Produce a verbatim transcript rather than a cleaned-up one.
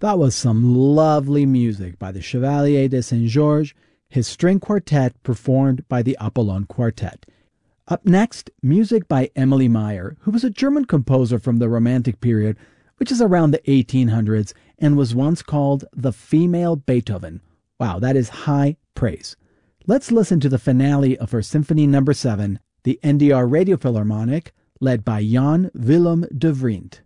That was some lovely music by the Chevalier de Saint-Georges, his string quartet performed by the Apollon Quartet. Up next, music by Emily Meyer, who was a German composer from the Romantic period, which is around the eighteen hundreds, and was once called the female Beethoven. Wow, that is high praise. Let's listen to the finale of her Symphony Number seven, the N D R Radio Philharmonic, led by Jan Willem de Vriend.